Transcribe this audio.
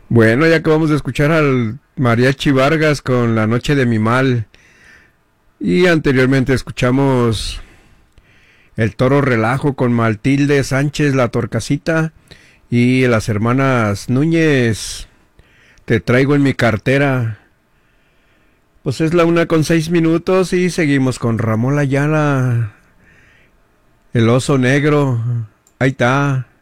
Bueno, ya acabamos de escuchar al Mariachi Vargas con La Noche de mi Mal. Y anteriormente escuchamos El Toro Relajo con Matilde Sánchez, La Torcasita. Y las hermanas Núñez, Te traigo en mi cartera. Pues es la 1:06 y seguimos con Ramón Ayala, El Oso Negro. Ahí está.